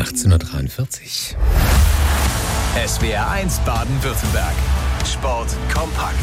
18:43 Uhr. SWR 1 Baden-Württemberg. Sport kompakt.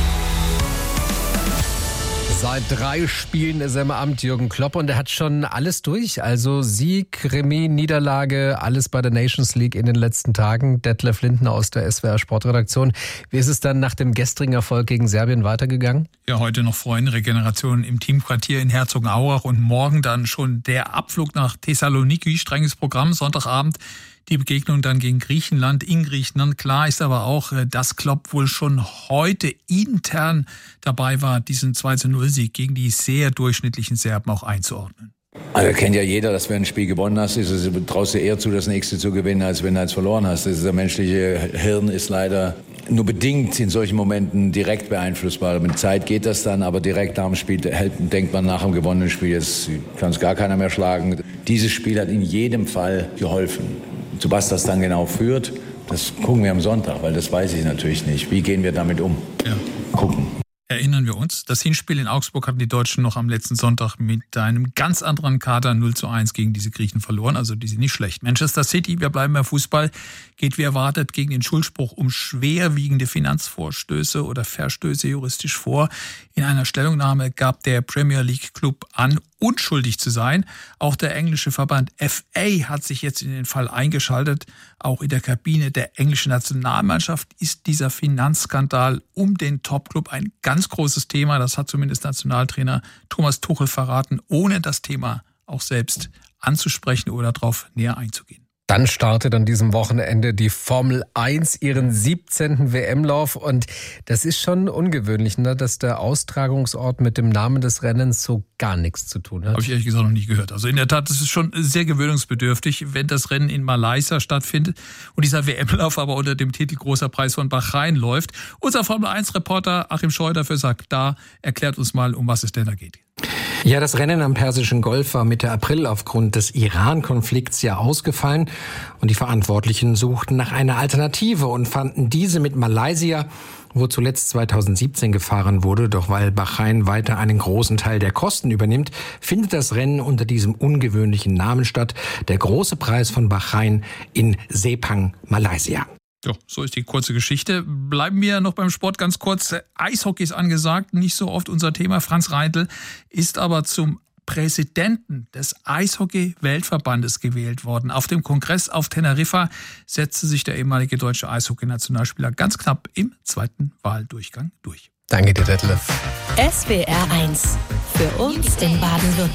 Seit 3 Spielen ist er im Amt, Jürgen Klopp, und er hat schon alles durch. Also Sieg, Remis, Niederlage, alles bei der Nations League in den letzten Tagen. Detlef Lindner aus der SWR Sportredaktion. Wie ist es dann nach dem gestrigen Erfolg gegen Serbien weitergegangen? Ja, heute noch Freunde-Regeneration im Teamquartier in Herzogenaurach und morgen dann schon der Abflug nach Thessaloniki. Strenges Programm, Sonntagabend. Die Begegnung dann gegen Griechenland, in Griechenland. Klar ist aber auch, dass Klopp wohl schon heute intern dabei war, diesen 2:0-Sieg gegen die sehr durchschnittlichen Serben auch einzuordnen. Also kennt ja jeder, dass wenn ein Spiel gewonnen hast, traust du eher zu, das nächste zu gewinnen, als wenn du eins verloren hast. Das menschliche Hirn ist leider nur bedingt in solchen Momenten direkt beeinflussbar. Mit Zeit geht das dann, aber direkt nach dem Spiel denkt man nach dem gewonnenen Spiel, jetzt kann es gar keiner mehr schlagen. Dieses Spiel hat in jedem Fall geholfen. Zu was das dann genau führt, das gucken wir am Sonntag, weil das weiß ich natürlich nicht. Wie gehen wir damit um? Ja. Gucken. Erinnern wir uns, das Hinspiel in Augsburg hatten die Deutschen noch am letzten Sonntag mit einem ganz anderen Kader 0:1 gegen diese Griechen verloren. Also die sind nicht schlecht. Manchester City, wir bleiben beim Fußball, geht wie erwartet gegen den Schuldspruch um schwerwiegende Finanzvorstöße oder Verstöße juristisch vor. In einer Stellungnahme gab der Premier League Club an, unschuldig zu sein. Auch der englische Verband FA hat sich jetzt in den Fall eingeschaltet. Auch in der Kabine der englischen Nationalmannschaft ist dieser Finanzskandal um den Topclub ein ganz großes Thema. Das hat zumindest Nationaltrainer Thomas Tuchel verraten, ohne das Thema auch selbst anzusprechen oder darauf näher einzugehen. Dann startet an diesem Wochenende die Formel 1 ihren 17. WM-Lauf. Und das ist schon ungewöhnlich, ne, dass der Austragungsort mit dem Namen des Rennens so gar nichts zu tun hat. Habe ich ehrlich gesagt noch nie gehört. Also in der Tat, das ist schon sehr gewöhnungsbedürftig, wenn das Rennen in Malaysia stattfindet und dieser WM-Lauf aber unter dem Titel Großer Preis von Bahrain läuft. Unser Formel 1-Reporter Achim Scheuder für Sagt Da erklärt uns mal, um was es denn da geht. Ja, das Rennen am Persischen Golf war Mitte April aufgrund des Iran-Konflikts ja ausgefallen und die Verantwortlichen suchten nach einer Alternative und fanden diese mit Malaysia, wo zuletzt 2017 gefahren wurde. Doch weil Bahrain weiter einen großen Teil der Kosten übernimmt, findet das Rennen unter diesem ungewöhnlichen Namen statt. Der Große Preis von Bahrain in Sepang, Malaysia. Ja, so ist die kurze Geschichte. Bleiben wir noch beim Sport ganz kurz. Eishockey ist angesagt, nicht so oft unser Thema. Franz Reindl ist aber zum Präsidenten des Eishockey-Weltverbandes gewählt worden. Auf dem Kongress auf Teneriffa setzte sich der ehemalige deutsche Eishockey-Nationalspieler ganz knapp im zweiten Wahldurchgang durch. Danke dir, Detlef. SWR 1 für uns in Baden-Württemberg.